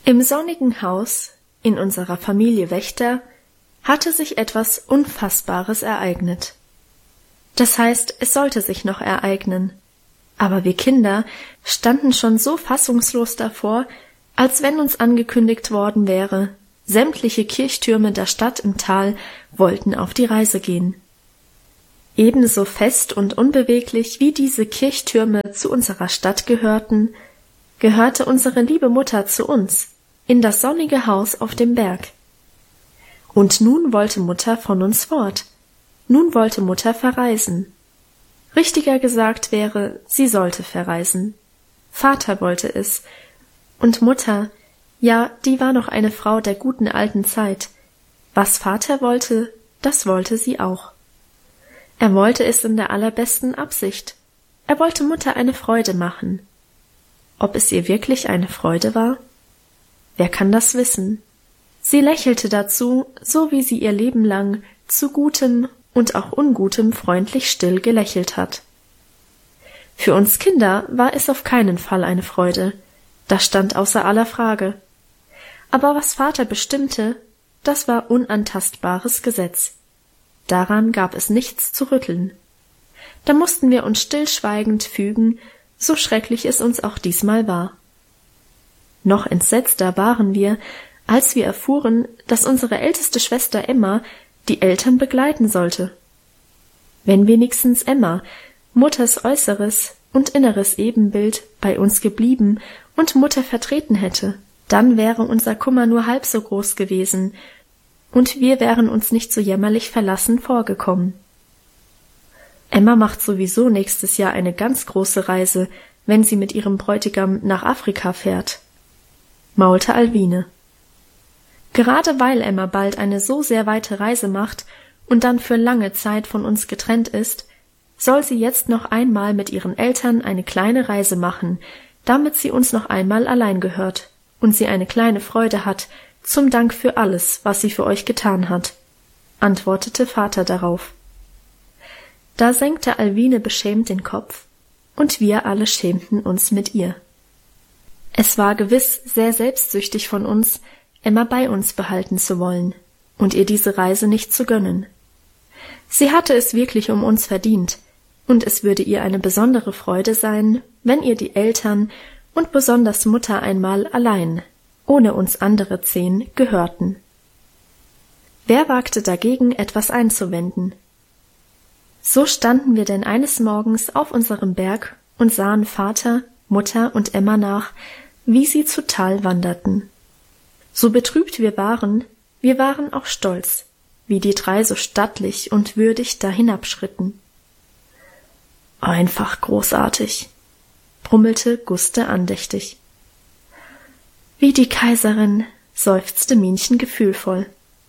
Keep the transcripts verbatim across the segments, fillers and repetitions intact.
Im sonnigen Haus, in unserer Familie Wächter, hatte sich etwas Unfassbares ereignet. Das heißt, es sollte sich noch ereignen, aber wir Kinder standen schon so fassungslos davor, als wenn uns angekündigt worden wäre, sämtliche Kirchtürme der Stadt im Tal wollten auf die Reise gehen. Ebenso fest und unbeweglich wie diese Kirchtürme zu unserer Stadt gehörten, gehörte unsere liebe Mutter zu uns, in das sonnige Haus auf dem Berg. Und nun wollte Mutter von uns fort. Nun wollte Mutter verreisen. Richtiger gesagt wäre, sie sollte verreisen. Vater wollte es. Und Mutter, ja, die war noch eine Frau der guten alten Zeit. Was Vater wollte, das wollte sie auch. Er wollte es in der allerbesten Absicht. Er wollte Mutter eine Freude machen. Ob es ihr wirklich eine Freude war? Wer kann das wissen? Sie lächelte dazu, so wie sie ihr Leben lang zu Gutem und auch Ungutem freundlich still gelächelt hat. Für uns Kinder war es auf keinen Fall eine Freude, das stand außer aller Frage. Aber was Vater bestimmte, das war unantastbares Gesetz. Daran gab es nichts zu rütteln. Da mussten wir uns stillschweigend fügen, so schrecklich es uns auch diesmal war. Noch entsetzter waren wir, als wir erfuhren, dass unsere älteste Schwester Emma die Eltern begleiten sollte. Wenn wenigstens Emma, Mutters äußeres und inneres Ebenbild, bei uns geblieben und Mutter vertreten hätte, dann wäre unser Kummer nur halb so groß gewesen, und wir wären uns nicht so jämmerlich verlassen vorgekommen. Emma macht sowieso nächstes Jahr eine ganz große Reise, wenn sie mit ihrem Bräutigam nach Afrika fährt, maulte Alwine. Gerade weil Emma bald eine so sehr weite Reise macht und dann für lange Zeit von uns getrennt ist, soll sie jetzt noch einmal mit ihren Eltern eine kleine Reise machen, damit sie uns noch einmal allein gehört und sie eine kleine Freude hat, zum Dank für alles, was sie für euch getan hat, antwortete Vater darauf. Da senkte Alwine beschämt den Kopf, und wir alle schämten uns mit ihr. Es war gewiss sehr selbstsüchtig von uns, Emma bei uns behalten zu wollen und ihr diese Reise nicht zu gönnen. Sie hatte es wirklich um uns verdient, und es würde ihr eine besondere Freude sein, wenn ihr die Eltern und besonders Mutter einmal allein, ohne uns andere zehn, gehörten. Wer wagte dagegen, etwas einzuwenden? So standen wir denn eines Morgens auf unserem Berg und sahen Vater, Mutter und Emma nach, wie sie zu Tal wanderten. So betrübt wir waren, wir waren auch stolz, wie die drei so stattlich und würdig da hinabschritten. Einfach großartig, brummelte Guste andächtig. Wie die Kaiserin, seufzte Minchen gefühlvoll.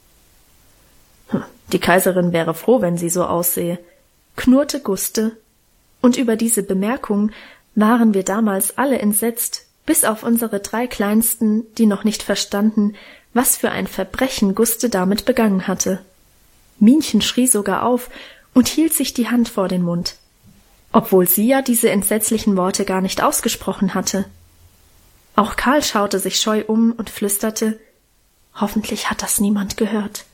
Die Kaiserin wäre froh, wenn sie so aussehe, knurrte Guste, und über diese Bemerkung waren wir damals alle entsetzt, bis auf unsere drei Kleinsten, die noch nicht verstanden, was für ein Verbrechen Guste damit begangen hatte. Minchen schrie sogar auf und hielt sich die Hand vor den Mund, obwohl sie ja diese entsetzlichen Worte gar nicht ausgesprochen hatte. Auch Karl schaute sich scheu um und flüsterte, hoffentlich hat das niemand gehört.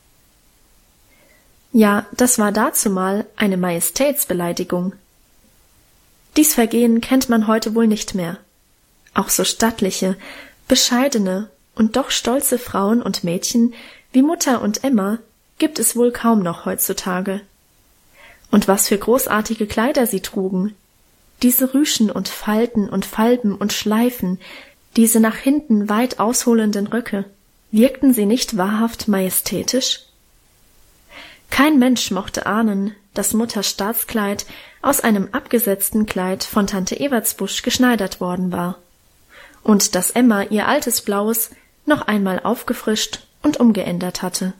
Ja, das war dazumal eine Majestätsbeleidigung. Dies Vergehen kennt man heute wohl nicht mehr. Auch so stattliche, bescheidene und doch stolze Frauen und Mädchen wie Mutter und Emma gibt es wohl kaum noch heutzutage. Und was für großartige Kleider sie trugen. Diese Rüschen und Falten und Falben und Schleifen, diese nach hinten weit ausholenden Röcke, wirkten sie nicht wahrhaft majestätisch? Kein Mensch mochte ahnen, dass Mutters Staatskleid aus einem abgesetzten Kleid von Tante Ewertsbusch geschneidert worden war und dass Emma ihr altes Blaues noch einmal aufgefrischt und umgeändert hatte.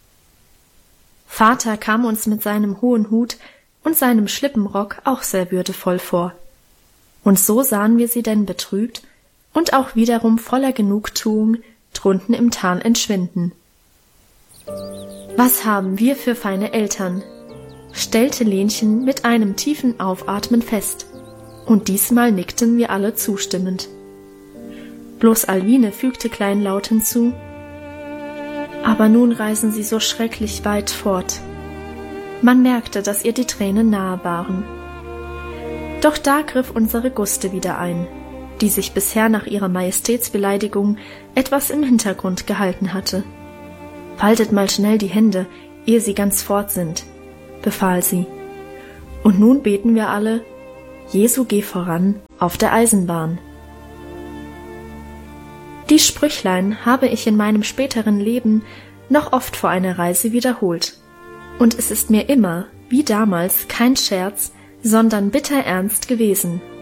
Vater kam uns mit seinem hohen Hut und seinem Schlippenrock auch sehr würdevoll vor, und so sahen wir sie denn betrübt und auch wiederum voller Genugtuung drunten im Tal entschwinden. Was haben wir für feine Eltern, stellte Lenchen mit einem tiefen Aufatmen fest, und diesmal nickten wir alle zustimmend. Bloß Alwine fügte kleinlaut hinzu: »Aber nun reisen sie so schrecklich weit fort.« Man merkte, dass ihr die Tränen nahe waren. Doch da griff unsere Guste wieder ein, die sich bisher nach ihrer Majestätsbeleidigung etwas im Hintergrund gehalten hatte. »Faltet mal schnell die Hände, ehe sie ganz fort sind«, befahl sie. Und nun beten wir alle: Jesu, geh voran auf der Eisenbahn. Die Sprüchlein habe ich in meinem späteren Leben noch oft vor einer Reise wiederholt. Und es ist mir immer, wie damals, kein Scherz, sondern bitter ernst gewesen.